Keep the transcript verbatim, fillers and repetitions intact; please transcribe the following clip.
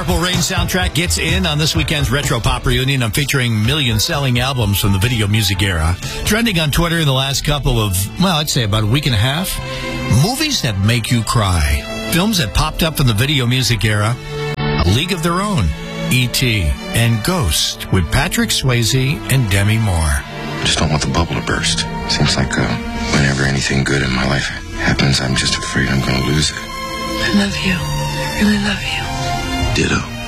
Purple Rain soundtrack gets in on this weekend's Retro Pop Reunion. I'm featuring million-selling albums from the video music era. Trending on Twitter in the last couple of, well, I'd say about a week and a half. Movies that make you cry. Films that popped up from the video music era. A League of Their Own, E T, and Ghost with Patrick Swayze and Demi Moore. I just don't want the bubble to burst. Seems like uh, whenever anything good in my life happens, I'm just afraid I'm going to lose it. I love you. I really love you. Ditto.